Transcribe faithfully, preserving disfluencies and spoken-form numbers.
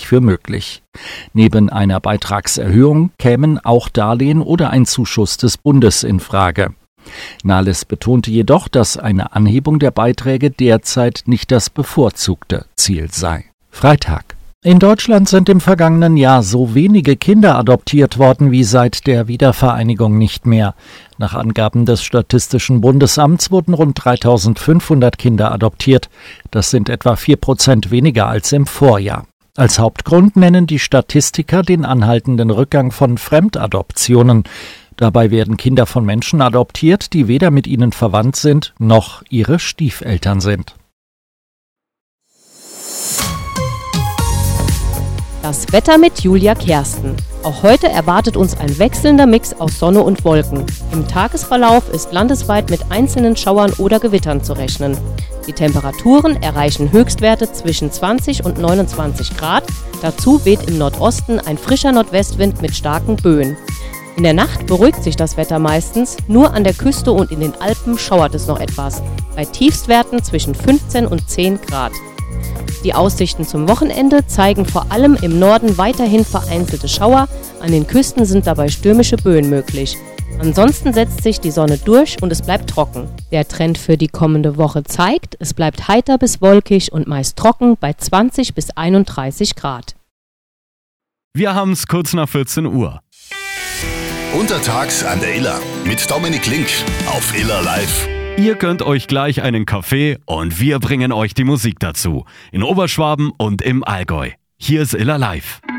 ich für möglich. Neben einer Beitragserhöhung kämen auch Darlehen oder ein Zuschuss des Bundes in Frage. Nahles betonte jedoch, dass eine Anhebung der Beiträge derzeit nicht das bevorzugte Ziel sei. Freitag. In Deutschland sind im vergangenen Jahr so wenige Kinder adoptiert worden wie seit der Wiedervereinigung nicht mehr. Nach Angaben des Statistischen Bundesamts wurden rund dreitausendfünfhundert Kinder adoptiert. Das sind etwa vier Prozent weniger als im Vorjahr. Als Hauptgrund nennen die Statistiker den anhaltenden Rückgang von Fremdadoptionen. Dabei werden Kinder von Menschen adoptiert, die weder mit ihnen verwandt sind, noch ihre Stiefeltern sind. Das Wetter mit Julia Kersten. Auch heute erwartet uns ein wechselnder Mix aus Sonne und Wolken. Im Tagesverlauf ist landesweit mit einzelnen Schauern oder Gewittern zu rechnen. Die Temperaturen erreichen Höchstwerte zwischen zwanzig und neunundzwanzig Grad. Dazu weht im Nordosten ein frischer Nordwestwind mit starken Böen. In der Nacht beruhigt sich das Wetter meistens, nur an der Küste und in den Alpen schauert es noch etwas, bei Tiefstwerten zwischen fünfzehn und zehn Grad. Die Aussichten zum Wochenende zeigen vor allem im Norden weiterhin vereinzelte Schauer, an den Küsten sind dabei stürmische Böen möglich. Ansonsten setzt sich die Sonne durch und es bleibt trocken. Der Trend für die kommende Woche zeigt, es bleibt heiter bis wolkig und meist trocken bei zwanzig bis einunddreißig Grad. Wir haben es kurz nach vierzehn Uhr. Untertags an der Iller mit Dominik Link auf Iller Live. Ihr könnt euch gleich einen Kaffee und wir bringen euch die Musik dazu. In Oberschwaben und im Allgäu. Hier ist Iller Live.